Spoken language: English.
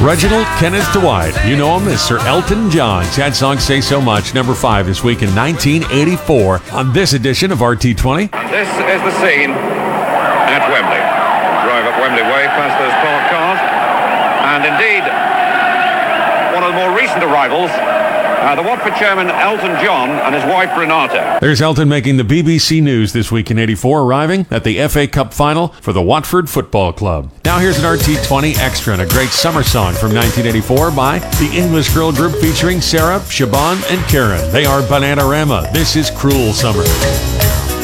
Reginald Kenneth Dwight. You know him as Sir Elton John. Sad song Say So Much, number 5 this week in 1984 on this edition of RT20. And this is the scene at Wembley. Drive up Wembley Way past those parked cars. And indeed, one of the more recent arrivals, the Watford chairman Elton John and his wife Renata. There's Elton making the BBC News this week in 84, arriving at the FA Cup final for the Watford Football Club. Now here's an RT20 extra and a great summer song from 1984 by the English girl group featuring Sarah, Siobhan, and Karen. They are Bananarama. This is Cruel Summer.